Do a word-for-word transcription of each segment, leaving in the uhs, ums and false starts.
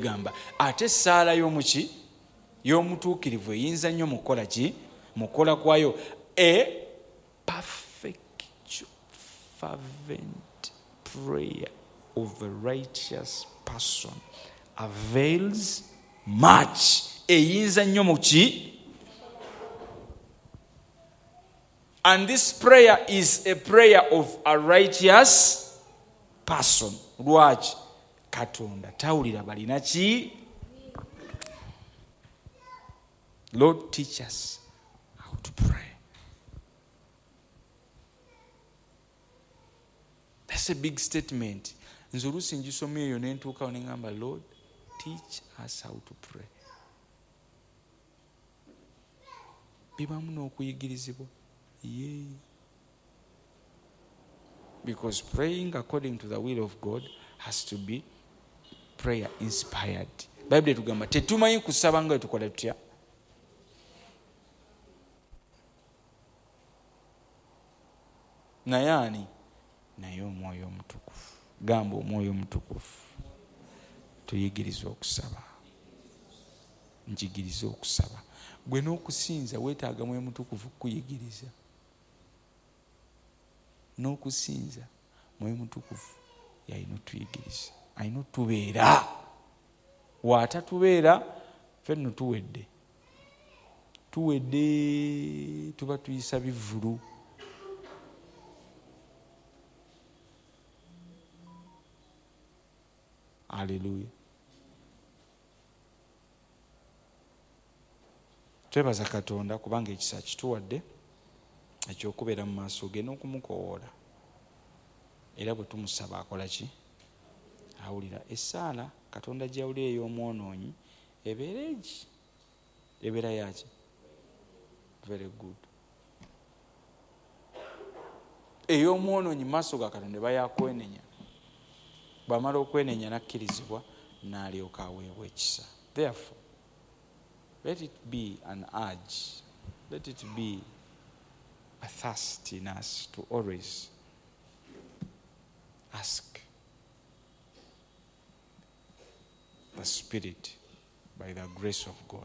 gamba ate essaala y'omuki y'omutuukirivu eyinza nnyo mukola ki mukola kwayo. A perfect fervent prayer of a righteous person avails much. Eyinza nnyo muki. And this prayer is a prayer of a righteous person. Lwaki? Katonda tawulira balina ki. Lord, teach us how to pray. That's a big statement. Nze oluusi ngisomye eyo ne ntuukawo ne ngamba, Lord, teach us how to pray. Bibamu n'okuyigirizibwa. Yeah. Because praying according to the will of God has to be prayer inspired. Bible tugamba tetumanyi kusaba nga tukola tutya. Naye ani? Naye Omwoyo Omutukuvu. Gamba Omwoyo Omutukuvu tuyigirize okusaba. Njigirize okusaba. Gwe n'okusinza weetaaga Mwoyo Mutukuvu kuyigiriza. N'okusinza Mwoyo Mutukuvu yalina otuyigiriza. Alina otubeera. Waatatubeera ffenno tuwedde. Tuwedde tuba tuyisa bivvulu. Hallelujah. Twebaza Katonda kubanga ekisa kituwadde ekyokubeera mu maaso ge n'okumukowoola. Era bwe tumusaba akola ki? Awulira. Essaala Katonda gy'awulira ey'omwonoonyi ebeera egi. Ebeera yaki? Very good. Ey'omwonoonyi maaso ga Katonda eba yakwenenya. Bw'amala okwenenya n'akkirizibwa n'alyoka aweebwa ekisa. Therefore, let it be an urge, let it be a thirst in us to always ask the Spirit by the grace of God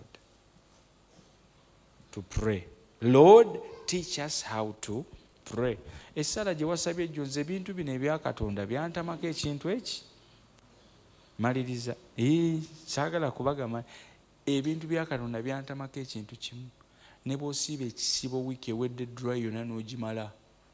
to pray. Lord, teach us how to pray. Essala gye wasabye ejjo nze ebintu bino ebya Katonda byantamako ekintu eki. Maliriza. Ee, saagala kubagamba ebintu bya Katonda byantamako ekintu kimu. Ne bw'osiiba ekisibo wiiki ewedde dry yonna n'ogimala.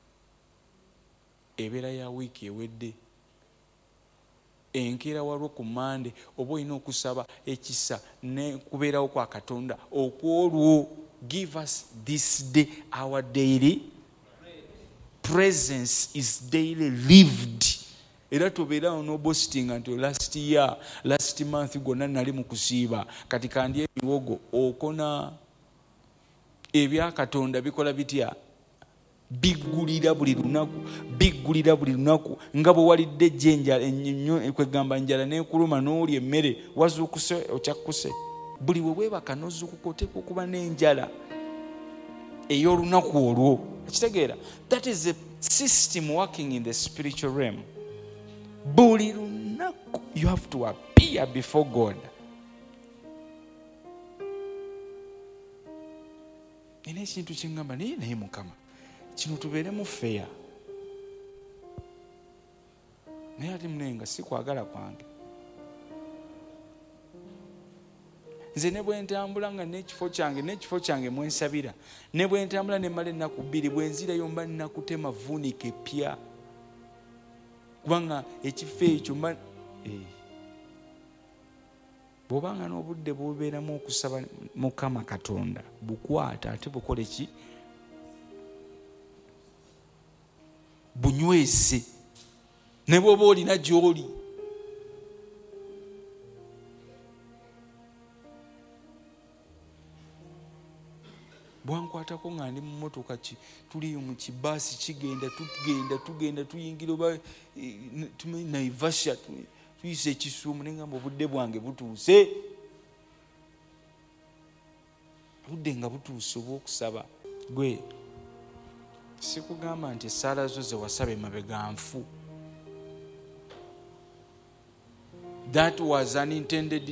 Ebeera ya wiiki ewedde. Enkeera walwo ku Mande oba olina okusaba ekisa ne kubeerawo kwa Katonda okwolwo. Give us this day our daily presence is daily lived. Era tobeerawo no boasting nti last year last month gonna nali mu kusiiba kati kandi ebiwogo okona. Ebya Katonda bikola bitya? Biggulira buli lunaku, biggulira buli lunaku. Nga bwe walidde ejjenjala ennyo kwegamba njala n'ekuluma n'olya emmere wazuukuse okyakkuse. Buli we weebaka n'ozuukuka oteekwa okuba n'enjala ey'olunaku olwo. Ekitegeera? That is a system working in the spiritual realm. Buli lunaku you have to appear before God. Nina ekintu kyengamba naye naye Mukama kino tubeeremu feya. Naye ate munenga si kwagala kwange. Nze ne bwe ntambula nga n'ekifo kyange n'ekifo kyange mwensabira ne bwe ntambula ne mmala ennaku bbiri bwe nzirayo mba nnakutema vuunika epya. Kubanga ekifo ekyo mba bw'obanga n'obudde bw'obeeramu okusaba Mukama Katonda bukwata ate bukole ki? Bunywese. Ne bw'oba olina gy'oli. Bwankwatako nga ndi mu mmotoka tuli mu kibaasi kigenda tugenda tugenda tuyingira oba tumanyi Naivasha tuyise ekisuumu ne ngamba obudde bwange butuuse. Budde nga butuuse obw'okusaba. Gwe sikugamba nti essaala zo ze wasaba emabega nfu. That was unintended